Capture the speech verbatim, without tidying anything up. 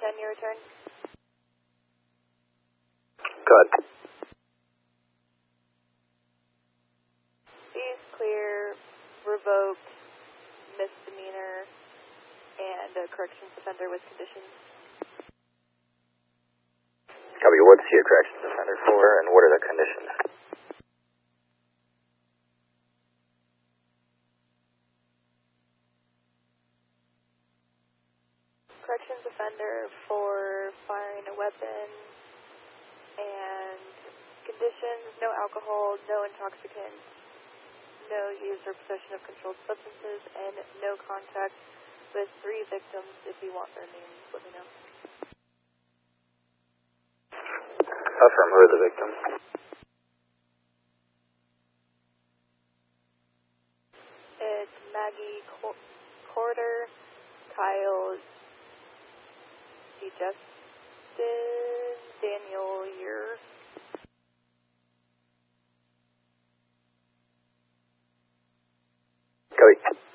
ten, your return. Good. He's clear, revoked, misdemeanor, and a corrections offender with conditions. Copy, what's he a corrections offender for, and what are the conditions? Corrections offender for firing a weapon, and conditions: no alcohol, no intoxicants, no use or possession of controlled substances, and no contact with three victims. If you want their names, let me know. Affirm, who are the victims? It's Maggie Cor- Corder, Kyle Justin, Daniel Year. Copy.